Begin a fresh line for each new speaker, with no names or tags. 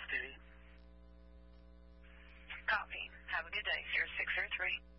off duty.
Copy. Have a good day, 0603.